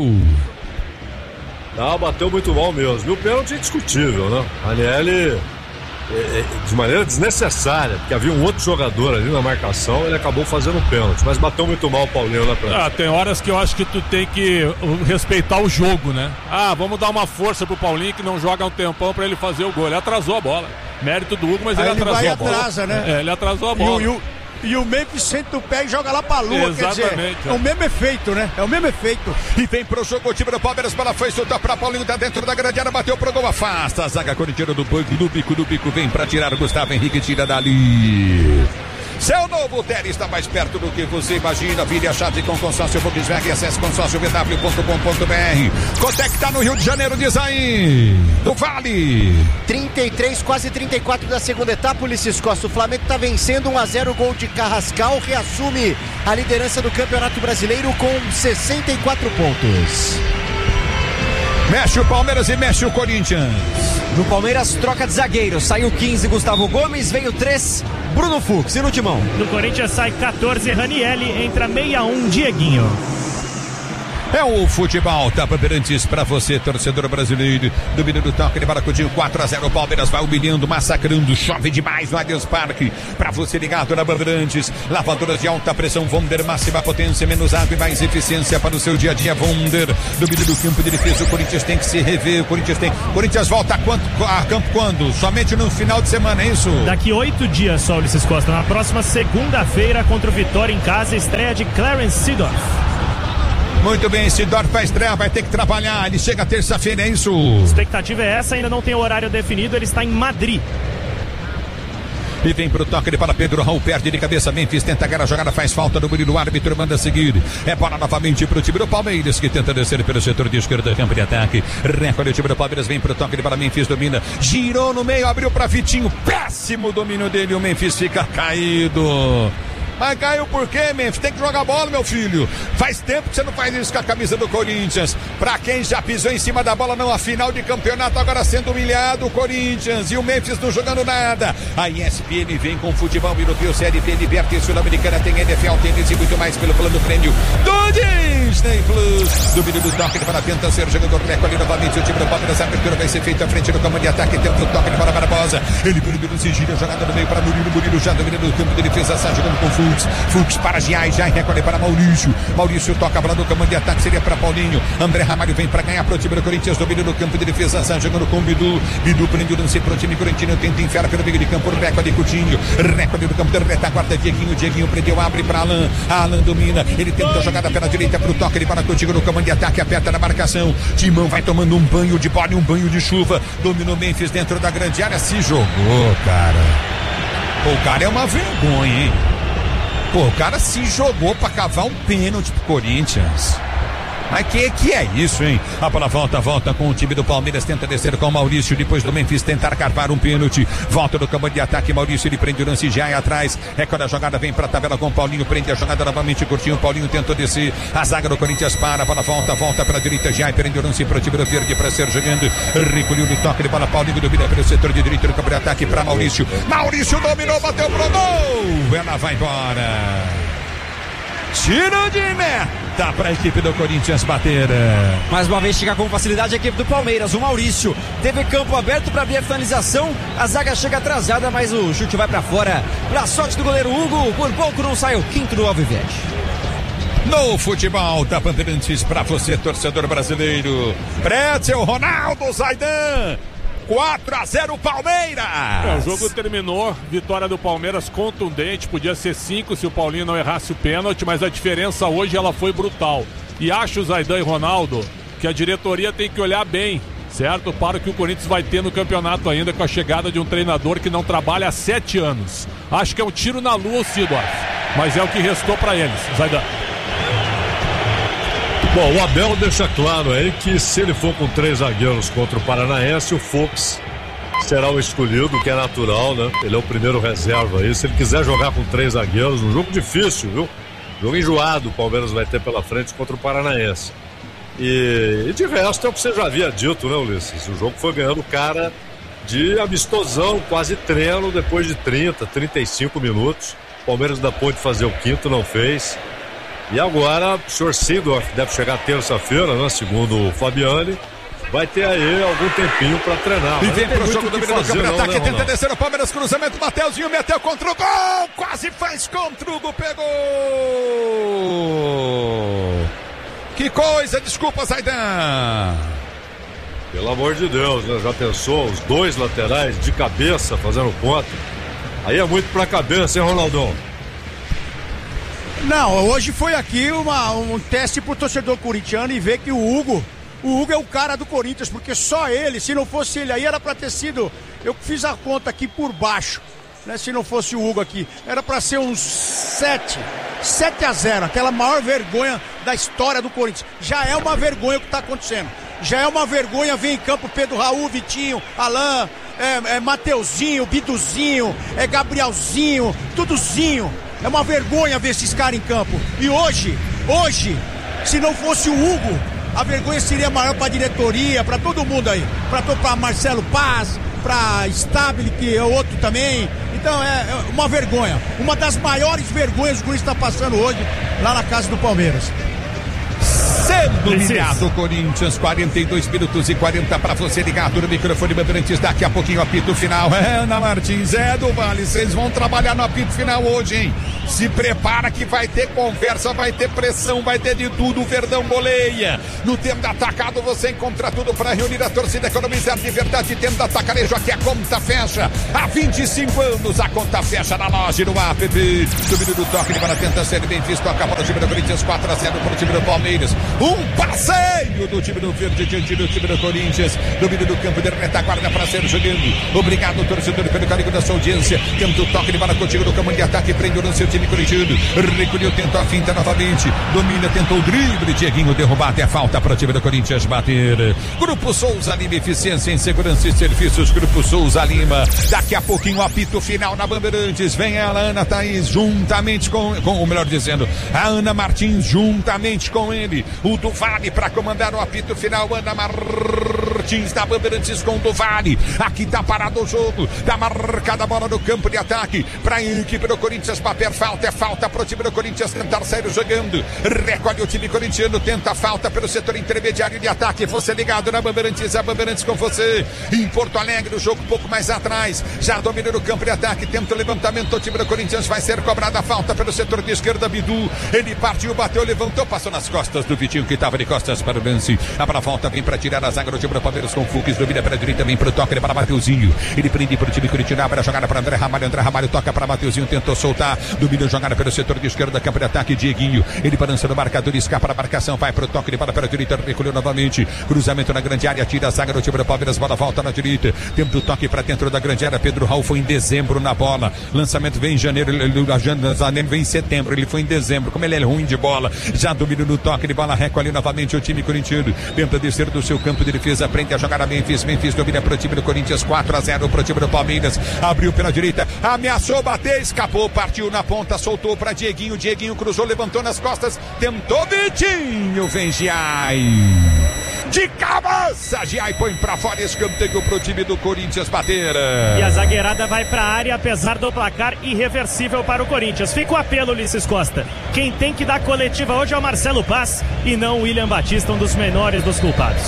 Não, bateu muito mal mesmo. E o pênalti é indiscutível, né? Aniele, é, é, de maneira desnecessária, porque havia um outro jogador ali na marcação, ele acabou fazendo um pênalti, mas bateu muito mal o Paulinho na frente. Ah, tem horas que eu acho que tu tem que respeitar o jogo, né? Ah, vamos dar uma força pro Paulinho que não joga um tempão pra ele fazer o gol. Ele atrasou a bola. Mérito do Hugo, mas aí ele, ele atrasou vai a bola. Atrasa, né? É, ele atrasou a bola. E o, e o Memphis senta o pé e joga lá pra lua. Exatamente. Quer dizer, é o mesmo efeito, né? É o mesmo efeito. E vem pro jogo o time do Palmeiras, bola foi solta pra Paulinho, tá dentro da grande área, bateu pro gol, afasta a zaga corintiana do banco, do bico, do bico, vem pra tirar o Gustavo Henrique, tira dali. Seu novo Tele está mais perto do que você imagina. Vire a chave com consórcio Volkswagen. Acesse consórcio v w ponto com ponto b r. Cotec tá no Rio de Janeiro, diz aí. Do Vale. trinta e três, quase trinta e quatro da segunda etapa. Ulisses Costa. O Flamengo está vencendo um a zero. Gol de Carrascal. Reassume a liderança do Campeonato Brasileiro com sessenta e quatro pontos. Mexe o Palmeiras e mexe o Corinthians. No Palmeiras, troca de zagueiro. Saiu quinze, Gustavo Gomes. Veio três, Bruno Fux. E no Timão? No Corinthians sai quatorze, Ranielli. Entra sessenta e um, Dieguinho. É o futebol da Bandeirantes pra você, torcedor brasileiro. Domínio do toque de Baracudinho, quatro a zero. Palmeiras vai humilhando, massacrando. Chove demais no Allianz Parque. Pra você ligado na Bandeirantes. Lavadoras de alta pressão Wonder, máxima potência, menos água e mais eficiência para o seu dia a dia. Wonder. Domínio do campo de defesa. O Corinthians tem que se rever. O Corinthians tem. O Corinthians volta a, quanto, a campo quando? Somente no final de semana, é isso? Daqui oito dias só, Ulisses Costa. Na próxima segunda-feira contra o Vitória em casa, estreia de Clarence Seedorf. Muito bem, Seedorf vai estrear, vai ter que trabalhar. Ele chega terça-feira, é isso? A expectativa é essa, ainda não tem o horário definido. Ele está em Madrid. E vem pro toque de para Pedro Raul, perde de cabeça, Memphis tenta agarrar a jogada, faz falta no Murilo, o árbitro manda seguir. É bola novamente pro time do Palmeiras, que tenta descer pelo setor de esquerda, campo de ataque. Recolhe o time do Palmeiras, vem pro toque de para Memphis, domina, girou no meio, abriu pra Vitinho, péssimo domínio dele, o Memphis fica caído. Mas caiu por quê, Memphis? Tem que jogar bola, meu filho. Faz tempo que você não faz isso com a camisa do Corinthians. Pra quem já pisou em cima da bola, não, a final de campeonato agora sendo humilhado, o Corinthians e o Memphis não jogando nada. A E S P N vem com futebol europeu, Série B, Liberta e Sul-Americana, tem N F L, tênis e muito mais pelo plano prêmio do Disney Plus. Domínio do toque para tenta ser jogador recolhe novamente o time do Palmeiras. A abertura vai ser feita à frente do comando de ataque, tenta o toque para Barbosa. Ele primeiro se gira, jogada no meio para Murilo, Murilo já dominando o campo de defesa, está jogando com Fux. Fux para Giai, já recolhe para Maurício. Maurício toca a bola no comando de ataque, seria para Paulinho. André Ramalho vem para ganhar pro time do Corinthians, domínio no campo de defesa, está jogando com Bidu. Bidu prende o lance pro time corinthians, tenta enfiar pelo meio de campo, recolhe Coutinho. Recolhe no campo da retaguarda, Dieguinho, Dieguinho prendeu, abre para Alan. Alan domina, ele tenta a jogada pela direita pro toque, ele para Coutinho no comando de ataque, aperta na marcação. Timão vai tomando um banho de bola e um banho de chuva. Dominou Memphis dentro da grande área, se jogou, cara. O cara é uma vergonha, hein? Pô, o cara se jogou pra cavar um pênalti pro Corinthians. Mas que que é isso, hein? A bola volta, volta com o time do Palmeiras, tenta descer com o Maurício, depois do Memphis tentar carvar um pênalti, volta no campo de ataque, Maurício, ele prende o lance, já é atrás, recolhe a jogada, vem pra tabela com o Paulinho, prende a jogada novamente, curtinho, o Paulinho tentou descer, a zaga do Corinthians para, a bola volta, volta pra direita, já prende o lance pro time do Verde pra ser jogando, recolheu no toque de bola, Paulinho domina pelo setor de direita, no campo de ataque pra Maurício, Maurício dominou, bateu pro gol, ela vai embora. Tiro de meta para a equipe do Corinthians bater. Mais uma vez chega com facilidade a equipe do Palmeiras. O Maurício teve campo aberto para abrir a finalização. A zaga chega atrasada, mas o chute vai para fora. Pra sorte do goleiro Hugo, por pouco não sai o quinto do Alviverde. No futebol da Bandeirantes para você, torcedor brasileiro. Pretzel, Ronaldo, Zaidan. quatro a zero Palmeiras. É, o jogo terminou, vitória do Palmeiras contundente, podia ser cinco se o Paulinho não errasse o pênalti, mas a diferença hoje ela foi brutal. E acho, Zaidan e Ronaldo, que a diretoria tem que olhar bem, certo? Para o que o Corinthians vai ter no campeonato ainda com a chegada de um treinador que não trabalha há sete anos. Acho que é um tiro na lua o Seedorf, mas é o que restou para eles, Zaidan. Bom, o Abel deixa claro aí que se ele for com três zagueiros contra o Paranaense, o Fux será o escolhido, que é natural, né? Ele é o primeiro reserva aí. Se ele quiser jogar com três zagueiros, um jogo difícil, viu? Jogo enjoado o Palmeiras vai ter pela frente contra o Paranaense. E, e de resto é o que você já havia dito, né, Ulisses? O jogo foi ganhando cara de amistosão, quase treino, depois de trinta, trinta e cinco minutos. O Palmeiras ainda pôde fazer o quinto, não fez. E agora, o senhor Seedorf deve chegar terça-feira, né? Segundo o Fabiani, vai ter aí algum tempinho pra treinar. E vem pro jogo do Mineiro do campo, ataque, tenta descer o Palmeiras, cruzamento, Mateuzinho meteu contra o gol, quase faz contra o gol, pegou! Que coisa, desculpa, Zaidan! Pelo amor de Deus, né? Já pensou, os dois laterais de cabeça fazendo conta? Aí é muito pra cabeça, hein, Ronaldão? Não, hoje foi aqui uma, um teste pro torcedor corintiano e ver que o Hugo, o Hugo é o cara do Corinthians, porque só ele, se não fosse ele aí, era pra ter sido, eu fiz a conta aqui por baixo, né? Se não fosse o Hugo aqui, era pra ser uns sete, sete a zero, aquela maior vergonha da história do Corinthians. Já é uma vergonha o que tá acontecendo, já é uma vergonha ver em campo Pedro Raul, Vitinho, Alain, é, é Mateuzinho, Biduzinho, é Gabrielzinho, tudozinho. É uma vergonha ver esses caras em campo. E hoje, hoje, se não fosse o Hugo, a vergonha seria maior para a diretoria, para todo mundo aí. Para Marcelo Paz, para Stabile, que é outro também. Então é, é uma vergonha. Uma das maiores vergonhas que o Corinthians está passando hoje lá na casa do Palmeiras. Seis sendo humilhado o Corinthians. Quarenta e dois minutos e quarenta para você ligado no microfone Bandeirantes. Daqui a pouquinho apito final. É, Ana Martins, é do Vale, vocês vão trabalhar no apito final hoje, hein? Se prepara que vai ter conversa, vai ter pressão, vai ter de tudo. O Verdão goleia. No tempo da atacado você encontra tudo para reunir a torcida, economizar de verdade. Tempo da atacarejo, aqui a conta fecha. Há vinte e cinco anos a conta fecha na loja no app. Domínio do toque, ele vai tentar ser bem visto. Acaba no time do Corinthians, quatro a zero para o time do Palmeiras. Um passeio do time do Verde diante do time do Corinthians. Domínio do campo de retaguarda para ser jogando. Obrigado, torcedor, pelo carinho da sua audiência. Tempo do toque, ele vai contigo no comando de ataque. Prende o lance, o time corintiano. Recolheu, tentou a finta novamente. Domina, tentou o drible. Dieguinho derrubar até falta para o time do Corinthians bater. Grupo Souza Lima, eficiência em segurança e serviços. Grupo Souza Lima. Daqui a pouquinho, apito final na Bandeirantes. Vem ela, Ana Thaís, juntamente com, com, ou melhor dizendo, a Ana Martins, juntamente com ele. O do Vale para comandar o apito final. Ana Martins da Bandeirantes com o do Vale. Aqui tá parado o jogo. Tá marcada a bola no campo de ataque para a equipe do Corinthians. Papel falta, é falta para o time do Corinthians tentar sair jogando. Recolhe o time corintiano, tenta a falta pelo setor intermediário de ataque. Você ligado na Bandeirantes, a Bandeirantes com você. Em Porto Alegre, o jogo um pouco mais atrás. Já domina no campo de ataque, tenta o levantamento. O time do Corinthians vai ser cobrada a falta pelo setor de esquerda. Bidu, ele partiu, bateu, levantou, passou nas costas do Vitinho, que estava de costas para o lance. A para a volta, vem para tirar a zaga do time do Palmeiras com o Fux. Domina para a direita, vem para o toque, ele para Mateuzinho. Ele prende para o time corintiano, abre a jogada para André Ramalho. André Ramalho toca para Mateuzinho, tentou soltar. Domina a jogada pelo setor de esquerda, campo de ataque. Dieguinho, ele balança no marcador, escapa da marcação, vai para o toque, ele para para a direita, recolheu novamente. Cruzamento na grande área, tira a zaga do time do Palmeiras, bola volta na direita. Tempo do toque para dentro da grande área. Pedro Raul foi em dezembro na bola. Lançamento vem em janeiro, a janeiro vem em setembro, ele foi em dezembro. Como ele é ruim de bola, já domina no toque de bola, recolhe novamente o time corintiano. Tenta descer do seu campo de defesa, prende a jogada Memphis. Memphis domina para o time do Corinthians, quatro a zero para o time do Palmeiras. Abriu pela direita, ameaçou bater, escapou, partiu na ponta, soltou para Dieguinho. Dieguinho cruzou, levantou nas costas, tentou Vitinho, vem Giai. De cabeça, Giai põe pra fora, escanteio pro time do Corinthians bater. E a zagueirada vai pra área, apesar do placar irreversível para o Corinthians. Fica o apelo, Ulisses Costa. Quem tem que dar coletiva hoje é o Marcelo Paz e não o William Batista, um dos menores dos culpados.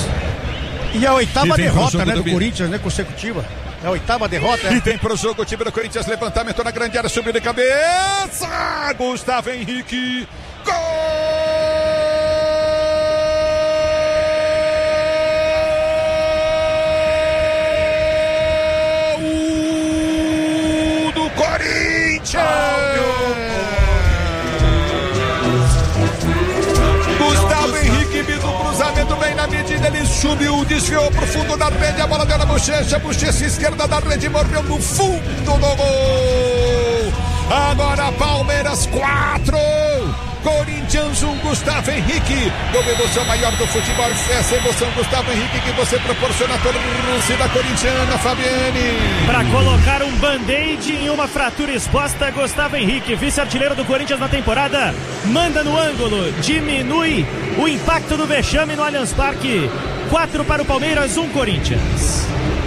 E a oitava derrota, né, do Corinthians, né, consecutiva. É a oitava derrota. É? E tem pro jogo o time do Corinthians, levantamento na grande área, subiu de cabeça. Gustavo Henrique. Gol! Gustavo Henrique, do cruzamento bem na medida, ele subiu, desviou pro fundo da rede, a bola deu na bochecha, bochecha esquerda da rede, morreu no fundo do gol. Agora Palmeiras quatro, Corinthians um, Gustavo Henrique. Uma emoção maior do futebol, essa emoção, Gustavo Henrique, que você proporciona a torcida corintiana, Fabiane. Para colocar um band-aid em uma fratura exposta, Gustavo Henrique, vice-artilheiro do Corinthians na temporada, manda no ângulo, diminui o impacto do vexame no Allianz Parque. quatro para o Palmeiras, um Corinthians.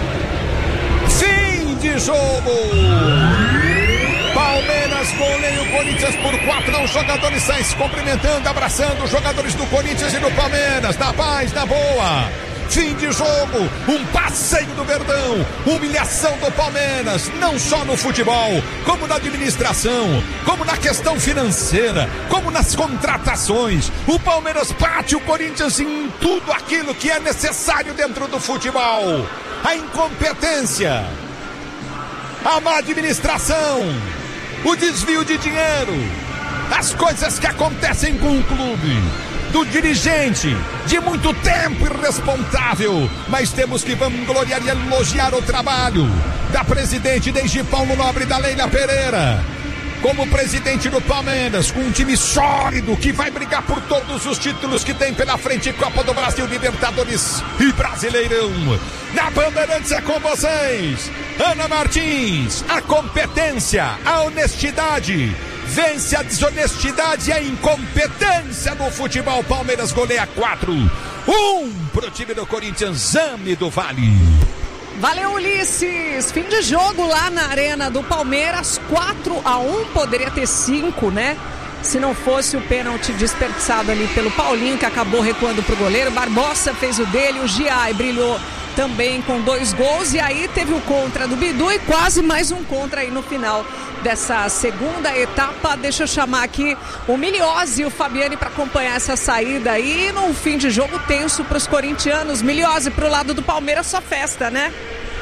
Fim de jogo. Palmeiras goleia o Corinthians por quatro. Os jogadores saem se cumprimentando, abraçando os jogadores do Corinthians e do Palmeiras. Na paz, na boa. Fim de jogo, um passeio do Verdão, humilhação do Palmeiras, não só no futebol, como na administração, como na questão financeira, como nas contratações. O Palmeiras bate o Corinthians em tudo aquilo que é necessário dentro do futebol. A incompetência, a má administração, o desvio de dinheiro, as coisas que acontecem com o clube, do dirigente, de muito tempo irresponsável, mas temos que vangloriar e elogiar o trabalho da presidente desde Paulo Nobre, da Leila Pereira, como presidente do Palmeiras, com um time sólido que vai brigar por todos os títulos que tem pela frente, Copa do Brasil, Libertadores e Brasileirão. Na Bandeirantes é com vocês, Ana Martins. A competência, a honestidade vence a desonestidade e a incompetência do futebol. Palmeiras goleia quatro um pro time do Corinthians, Zame do Vale. Valeu, Ulisses. Fim de jogo lá na Arena do Palmeiras, quatro a um, poderia ter cinco, né? se não fosse o pênalti desperdiçado ali pelo Paulinho, que acabou recuando pro goleiro. Barbosa fez o dele, o Giai brilhou também com dois gols, e aí teve o contra do Bidu e quase mais um contra aí no final dessa segunda etapa. Deixa eu chamar aqui o Miliose e o Fabiani para acompanhar essa saída aí num fim de jogo tenso para os corintianos. Miliose, pro lado do Palmeiras, só festa, né?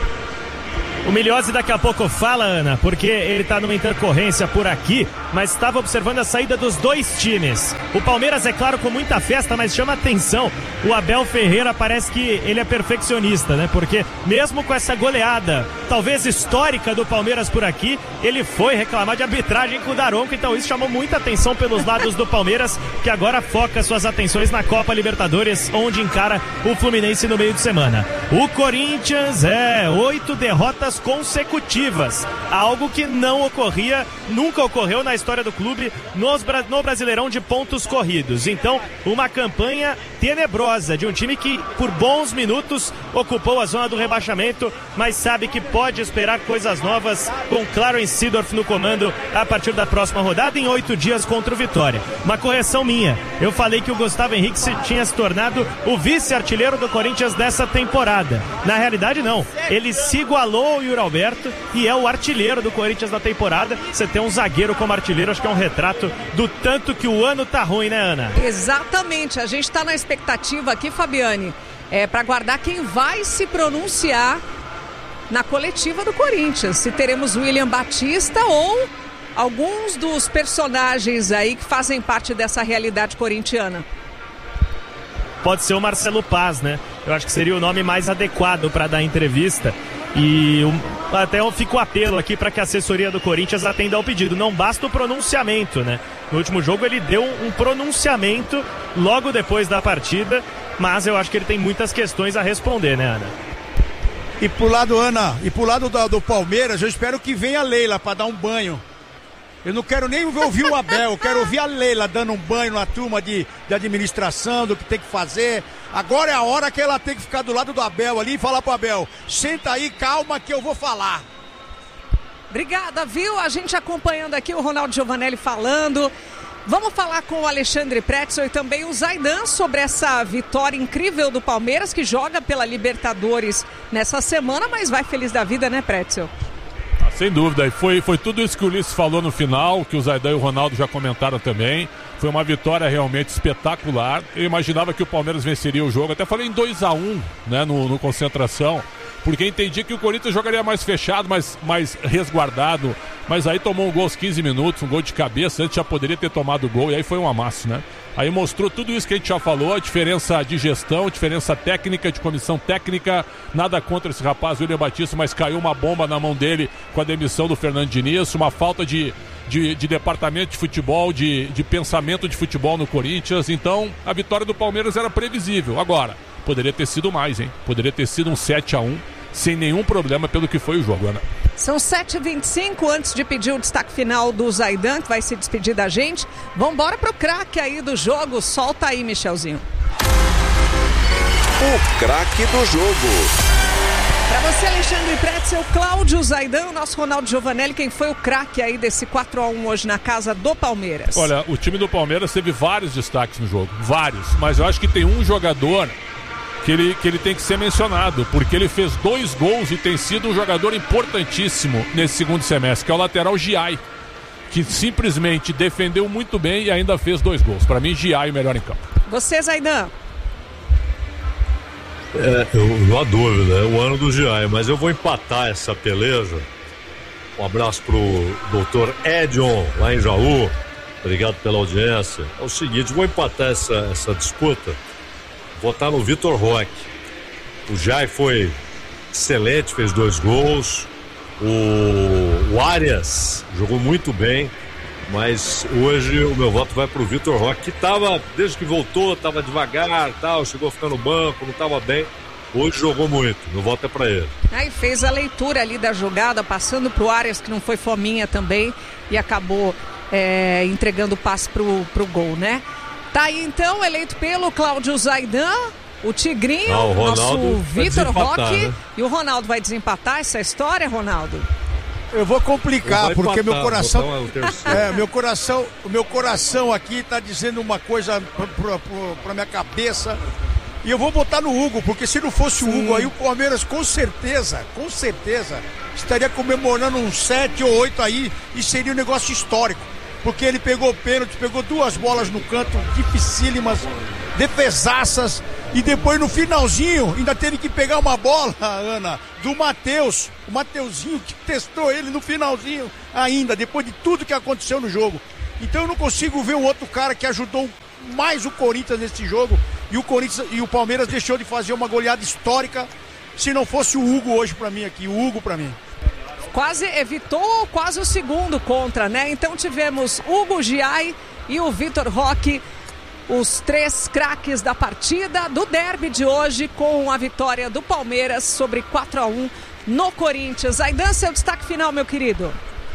O Miliose daqui a pouco fala, Ana, porque ele está numa intercorrência por aqui, mas estava observando a saída dos dois times. O Palmeiras, é claro, com muita festa, mas chama atenção. O Abel Ferreira parece que ele é perfeccionista, né? Porque mesmo com essa goleada, talvez histórica do Palmeiras por aqui, ele foi reclamar de arbitragem com o Daronco, então isso chamou muita atenção pelos lados do Palmeiras, que agora foca suas atenções na Copa Libertadores, onde encara o Fluminense no meio de semana. O Corinthians, é, oito derrotas consecutivas, algo que não ocorria, nunca ocorreu na história do clube nos, no Brasileirão de pontos corridos. Então, uma campanha tenebrosa de um time que por bons minutos ocupou a zona do rebaixamento, mas sabe que pode esperar coisas novas com Clarence Seedorf no comando a partir da próxima rodada em oito dias contra o Vitória. Uma correção minha, eu falei que o Gustavo Henrique se tinha se tornado o vice-artilheiro do Corinthians dessa temporada. Na realidade não, ele se igualou ao Yuri Alberto e é o artilheiro do Corinthians na temporada. Você tem um zagueiro como artilheiro, acho que é um retrato do tanto que o ano tá ruim, né, Ana? Exatamente, a gente tá na expectativa aqui, Fabiane, é, para guardar quem vai se pronunciar na coletiva do Corinthians, se teremos William Batista ou alguns dos personagens aí que fazem parte dessa realidade corintiana. Pode ser o Marcelo Paz, né? Eu acho que seria o nome mais adequado para dar entrevista. E um, até fica o apelo aqui para que a assessoria do Corinthians atenda ao pedido. Não basta o pronunciamento, né? No último jogo ele deu um pronunciamento logo depois da partida, mas eu acho que ele tem muitas questões a responder, né, Ana? E pro lado, Ana, e pro lado do, do Palmeiras, eu espero que venha a Leila para dar um banho. Eu não quero nem ouvir o Abel, eu quero ouvir a Leila dando um banho na turma de, de administração, do que tem que fazer. Agora é a hora que ela tem que ficar do lado do Abel ali e falar pro Abel: senta aí, calma que eu vou falar. Obrigada, viu? A gente acompanhando aqui o Ronaldo Giovanelli falando. Vamos falar com o Alexandre Pretzel e também o Zaidan sobre essa vitória incrível do Palmeiras, que joga pela Libertadores nessa semana, mas vai feliz da vida, né, Pretzel? Ah, sem dúvida, e foi, foi tudo isso que o Ulisses falou no final, que o Zaidan e o Ronaldo já comentaram também. Foi uma vitória realmente espetacular. Eu imaginava que o Palmeiras venceria o jogo, até falei em dois a um, né, no, no Concentração, porque entendi que o Corinthians jogaria mais fechado, mais, mais resguardado, mas aí tomou um gol aos quinze minutos, um gol de cabeça, antes já poderia ter tomado o gol, e aí foi um amasso, né? Aí mostrou tudo isso que a gente já falou, a diferença de gestão, a diferença técnica, de comissão técnica, nada contra esse rapaz, William Batista, mas caiu uma bomba na mão dele com a demissão do Fernando Diniz, uma falta de, de, de departamento de futebol, de, de pensamento de futebol no Corinthians. Então a vitória do Palmeiras era previsível. Agora, poderia ter sido mais, hein? Poderia ter sido um sete a um, sem nenhum problema pelo que foi o jogo, Ana. São sete e vinte e cinco, antes de pedir o destaque final do Zaidan, que vai se despedir da gente. Vamos embora pro craque aí do jogo. Solta aí, Michelzinho. O craque do jogo. Para você, Alexandre Pretzel, Cláudio Zaidan, o nosso Ronaldo Giovanelli, quem foi o craque aí desse quatro a um hoje na casa do Palmeiras? Olha, o time do Palmeiras teve vários destaques no jogo, vários, mas eu acho que tem um jogador que ele, que ele tem que ser mencionado, porque ele fez dois gols e tem sido um jogador importantíssimo nesse segundo semestre, que é o lateral Giai, que simplesmente defendeu muito bem e ainda fez dois gols. Para mim, Giai o melhor em campo. Você, Zaidan? É, eu, não há dúvida, é o ano do Giai, mas eu vou empatar essa peleja. Um abraço pro doutor Edion, lá em Jaú. Obrigado pela audiência. É o seguinte, vou empatar essa, essa disputa. Votar no Vitor Roque. O Giai foi excelente, fez dois gols. O, o Arias jogou muito bem, mas hoje o meu voto vai pro Vitor Roque, que tava, desde que voltou, tava devagar, tal, chegou a ficar no banco, não tava bem. Hoje jogou muito, meu voto é pra ele. Aí fez a leitura ali da jogada, passando pro Arias, que não foi fominha também, e acabou é, entregando o passe pro, pro gol, né? Tá aí então, eleito pelo Cláudio Zaidan, o Tigrinho, ah, o nosso Vitor Roque, né? E o Ronaldo vai desempatar essa história, Ronaldo? Eu vou complicar, eu vou porque empatar, meu coração. é, meu coração. O meu coração aqui tá dizendo uma coisa pra, pra, pra minha cabeça. E eu vou botar no Hugo, porque se não fosse Sim. o Hugo aí, o Palmeiras com certeza, com certeza, estaria comemorando um sete ou oito aí e seria um negócio histórico. Porque ele pegou pênalti, pegou duas bolas no canto, dificílimas, defesaças, e depois no finalzinho ainda teve que pegar uma bola, Ana, do Matheus, o Mateuzinho que testou ele no finalzinho ainda, depois de tudo que aconteceu no jogo. Então eu não consigo ver um outro cara que ajudou mais o Corinthians nesse jogo, e o Corinthians e o Palmeiras deixou de fazer uma goleada histórica se não fosse o Hugo hoje pra mim aqui, o Hugo pra mim. Quase evitou quase o segundo contra, né? Então tivemos Hugo Giai e o Vitor Roque, os três craques da partida do derby de hoje, com a vitória do Palmeiras sobre quatro a um no Corinthians. Aidan, seu destaque final, meu querido.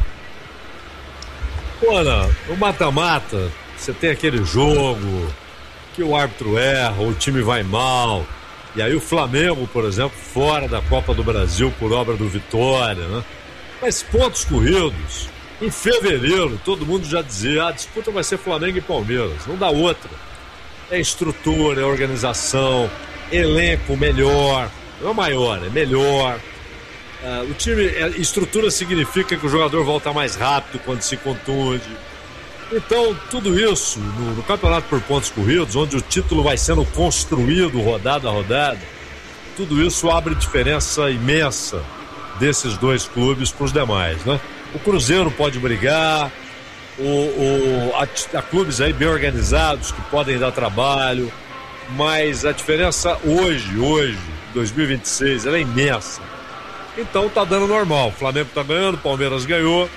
Olha, o mata-mata, você tem aquele jogo que o árbitro erra, o time vai mal, e aí o Flamengo, por exemplo, fora da Copa do Brasil por obra do Vitória, né? Mas pontos corridos, em fevereiro, todo mundo já dizia, ah, a disputa vai ser Flamengo e Palmeiras, não dá outra. É estrutura, é organização, elenco melhor, não é maior, é melhor. Uh, o time, estrutura significa que o jogador volta mais rápido quando se contunde. Então, tudo isso no, no campeonato por pontos corridos, onde o título vai sendo construído rodada a rodada, tudo isso abre diferença imensa desses dois clubes para os demais, né? O Cruzeiro pode brigar, o, o, a, a clubes aí bem organizados que podem dar trabalho, mas a diferença hoje, hoje, dois mil e vinte e seis, ela é imensa. Então tá dando normal, o Flamengo tá ganhando, o Palmeiras ganhou,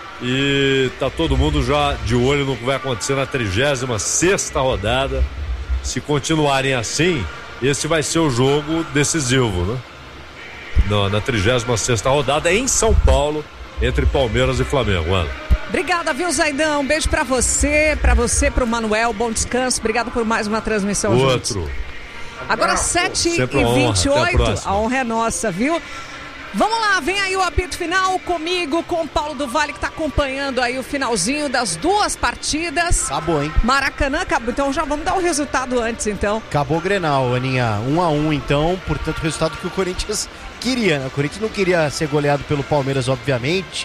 e tá todo mundo já de olho no que vai acontecer na trigésima sexta rodada. Se continuarem assim, esse vai ser o jogo decisivo, né? No, na trigésima sexta rodada em São Paulo, entre Palmeiras e Flamengo. Ana. Obrigada, viu, Zaidão? Um beijo pra você, pra você, pro Manuel, bom descanso. Obrigado por mais uma transmissão Outro. juntos. Agora sete e vinte e oito, a honra é nossa, viu? Vamos lá, vem aí o apito final comigo, com o Paulo do Vale, que tá acompanhando aí o finalzinho das duas partidas. Acabou, hein? Maracanã acabou, então já vamos dar o resultado antes, então. Acabou o Grenal, Aninha, um a um, então, portanto, o resultado que o Corinthians queria, né? O Corinthians não queria ser goleado pelo Palmeiras, obviamente,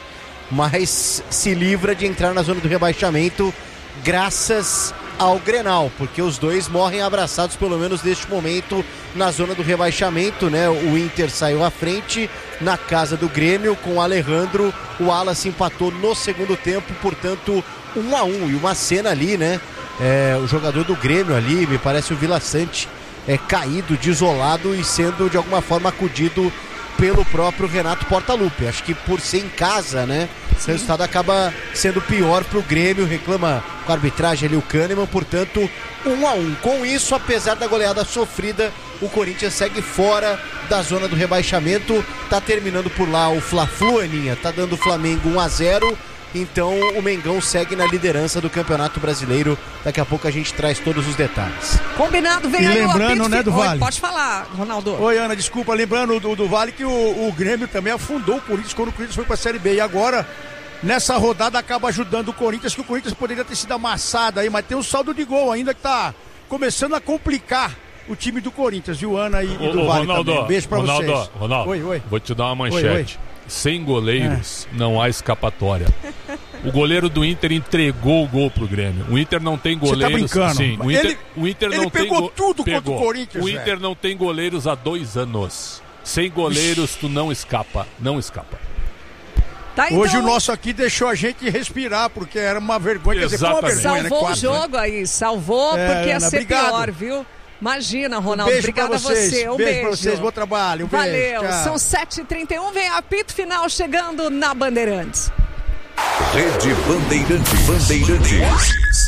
mas se livra de entrar na zona do rebaixamento graças ao Grenal, porque os dois morrem abraçados, pelo menos neste momento, na zona do rebaixamento, né? O Inter saiu à frente na casa do Grêmio com o Alejandro, o Wallace empatou no segundo tempo, portanto, um a um, e uma cena ali, né? É, o jogador do Grêmio ali, me parece o Vila Sante, é caído, desolado e sendo de alguma forma acudido pelo próprio Renato Portaluppi. Acho que por ser em casa, né, o resultado acaba sendo pior pro Grêmio, reclama com a arbitragem ali o Kahneman, portanto, um a um. Com isso, apesar da goleada sofrida, o Corinthians segue fora da zona do rebaixamento, tá terminando por lá o Fla-Flu, Aninha, tá dando o Flamengo um a zero, então o Mengão segue na liderança do Campeonato Brasileiro. Daqui a pouco a gente traz todos os detalhes. Combinado, vem e aí lembrando, o né, do Oi, Vale. Pode falar, Ronaldo. Oi, Ana, desculpa, lembrando do, do Vale que o, o Grêmio também afundou o Corinthians quando o Corinthians foi pra Série B, e agora nessa rodada acaba ajudando o Corinthians, que o Corinthians poderia ter sido amassado aí, mas tem um saldo de gol ainda que tá começando a complicar o time do Corinthians, viu, Ana e, e do ô, Vale Ronaldo, também. Beijo pra Ronaldo, vocês. Ronaldo, oi, oi. Vou te dar uma manchete. Oi, oi. Sem goleiros, é. não há escapatória. O goleiro do Inter entregou o gol pro Grêmio. O Inter não tem goleiros. Você tá brincando? Sim, o Inter, ele, o Inter não ele tem pegou go... tudo pegou. contra o Corinthians. O Inter velho. não tem goleiros há dois anos. Sem goleiros, tu não escapa. Não escapa. Tá, então... Hoje o nosso aqui deixou a gente respirar, porque era uma vergonha. Quer dizer, foi uma vergonha, salvou né? o jogo aí, salvou, é, porque ia Ana, ser obrigado. pior, viu? Imagina, Ronaldo, um beijo obrigada a você. Um beijo, beijo pra vocês, bom trabalho. Um Valeu, beijo, são sete e trinta e um, vem apito final chegando na Bandeirantes. Rede Bandeirantes. Bandeirantes.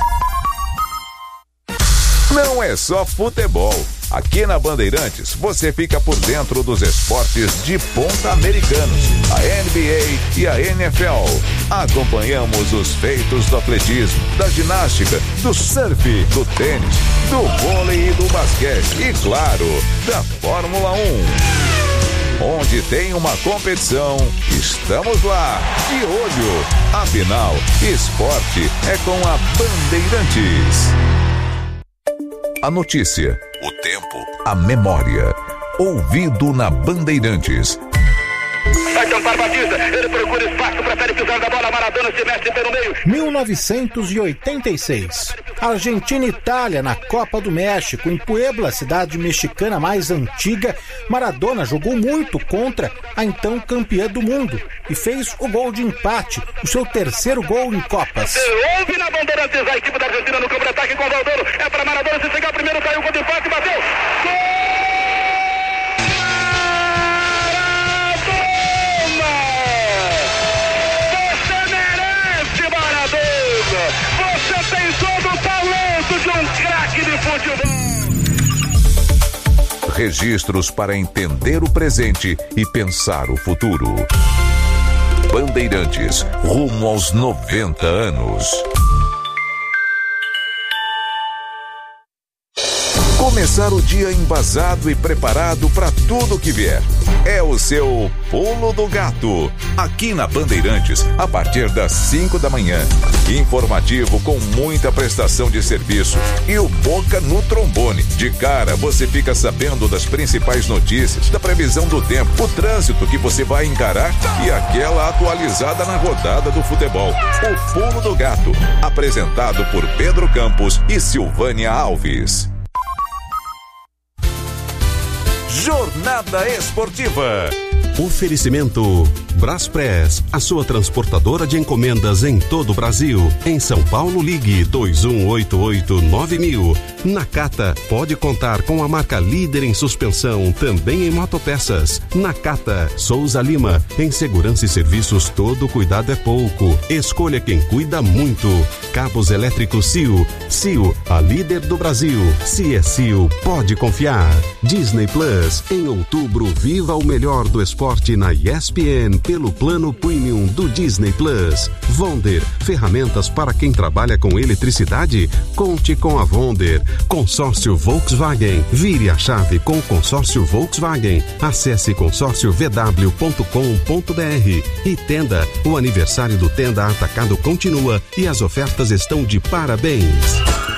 Não é só futebol. Aqui na Bandeirantes você fica por dentro dos esportes de ponta americanos, a N B A e a N F L. Acompanhamos os feitos do atletismo, da ginástica, do surf, do tênis, do vôlei e do basquete e, claro, da Fórmula um. Onde tem uma competição, estamos lá, de olho. Afinal, esporte é com a Bandeirantes. A notícia, o tempo, a memória. Ouvido na Bandeirantes. Vai tentar Batista, ele procura espaço, prefere pisar da bola, Maradona se mete pelo meio. mil novecentos e oitenta e seis. Argentina e Itália na Copa do México, em Puebla, cidade mexicana mais antiga. Maradona jogou muito contra a então campeã do mundo e fez o gol de empate, o seu terceiro gol em Copas. Houve na Bandeirantes a equipe da Argentina no contra-ataque com o Valdoro. É para Maradona, se chegar primeiro, caiu com o empate, bateu. Gol! Você tem todo o talento de um craque de futebol. Registros para entender o presente e pensar o futuro. Bandeirantes, rumo aos noventa anos. Começar o dia embasado e preparado para tudo que vier. É o seu Pulo do Gato. Aqui na Bandeirantes, a partir das cinco da manhã. Informativo com muita prestação de serviço. E o Boca no trombone. De cara, você fica sabendo das principais notícias, da previsão do tempo, o trânsito que você vai encarar e aquela atualizada na rodada do futebol. O Pulo do Gato. Apresentado por Pedro Campos e Silvânia Alves. Jornada Esportiva. Oferecimento Braspress, a sua transportadora de encomendas em todo o Brasil. Em São Paulo, ligue dois um oito oito nove mil. Nakata, pode contar com a marca líder em suspensão, também em motopeças. Nakata, Souza Lima, em segurança e serviços todo cuidado é pouco. Escolha quem cuida muito. Cabos elétricos C I O. C I O, a líder do Brasil. Se é C I O, pode confiar. Disney Plus, em outubro, viva o melhor do esporte na E S P N pelo plano Premium do Disney Plus. Vonder, ferramentas para quem trabalha com eletricidade? Conte com a Vonder. Consórcio Volkswagen, vire a chave com o consórcio Volkswagen. Acesse consórcio v w ponto com ponto b r. E Tenda, o aniversário do Tenda Atacado continua e as ofertas estão de parabéns.